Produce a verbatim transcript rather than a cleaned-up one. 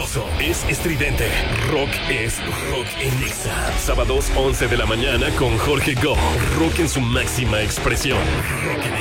poderoso, es estridente. Rock es rock en Nexa. Sábados once de la mañana con Jorge Go. Rock en su máxima expresión. Rock en